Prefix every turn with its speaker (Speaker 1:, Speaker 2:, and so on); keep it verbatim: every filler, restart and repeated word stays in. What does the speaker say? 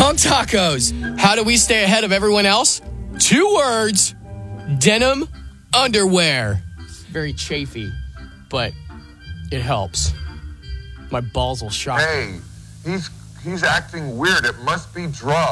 Speaker 1: Hunk Tacos. How do we stay ahead of everyone else? Two words. Denim underwear. Very chafy, but it helps. My balls will shock.
Speaker 2: Hey, he's he's acting weird. It must be drugs.